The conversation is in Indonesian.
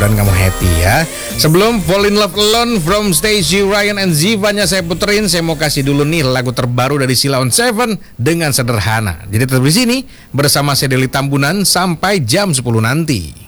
mudah-mudahan kamu happy ya. Sebelum Fall in Love Alone from Stacey, Ryan and Ziva-nya saya puterin, saya mau kasih dulu nih lagu terbaru dari Sheila on 7 dengan Sederhana. Jadi tetap di sini bersama saya Deli Tambunan sampai jam 10 nanti.